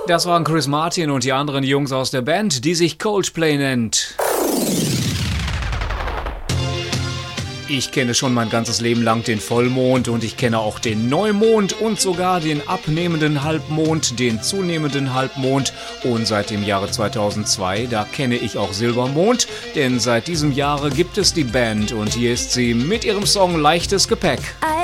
Das waren Chris Martin und die anderen Jungs aus der Band, die sich Coldplay nennt. Ich kenne schon mein ganzes Leben lang den Vollmond und ich kenne auch den Neumond und sogar den abnehmenden Halbmond, den zunehmenden Halbmond und seit dem Jahre 2002, da kenne ich auch Silbermond, denn seit diesem Jahre gibt es die Band und hier ist sie mit ihrem Song Leichtes Gepäck.